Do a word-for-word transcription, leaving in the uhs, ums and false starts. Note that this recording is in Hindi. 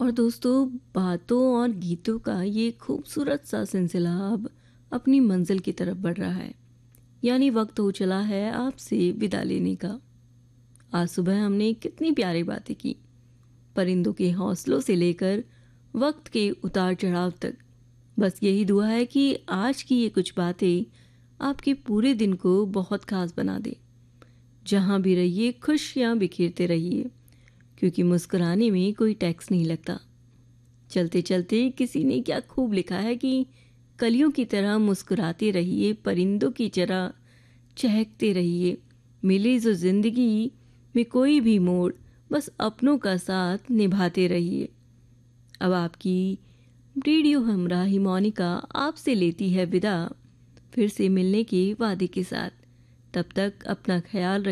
और दोस्तों, बातों और गीतों का ये खूबसूरत सा सिलसिला अब अपनी मंजिल की तरफ बढ़ रहा है। यानी वक्त हो चला है आपसे विदा लेने का। आज सुबह हमने कितनी प्यारी बातें की, परिंदों के हौसलों से लेकर वक्त के उतार चढ़ाव तक। बस यही दुआ है कि आज की ये कुछ बातें आपके पूरे दिन को बहुत खास बना दे। जहाँ भी रहिए खुशियाँ बिखेरते रहिए, क्योंकि मुस्कुराने में कोई टैक्स नहीं लगता। चलते चलते किसी ने क्या खूब लिखा है कि कलियों की तरह मुस्कुराते रहिए, परिंदों की तरह चहकते रहिए, मिले जो जिंदगी में कोई भी मोड़, बस अपनों का साथ निभाते रहिए। अब आपकी रेडियो हमराही मोनिका आपसे लेती है विदा, फिर से मिलने के वादे के साथ। तब तक अपना ख्याल